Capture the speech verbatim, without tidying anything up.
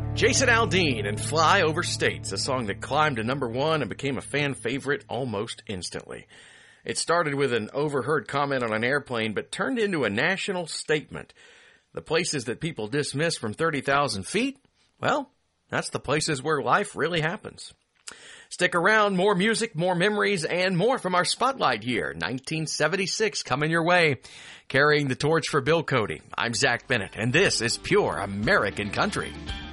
Jason Aldean and Fly Over States, a song that climbed to number one and became a fan favorite almost instantly. It started with an overheard comment on an airplane, but turned into a national statement. The places that people dismiss from thirty thousand feet, well, that's the places where life really happens. Stick around, more music, more memories, and more from our Spotlight year, nineteen seventy-six, coming your way. Carrying the torch for Bill Cody, I'm Zach Bennett, and this is Pure American Country.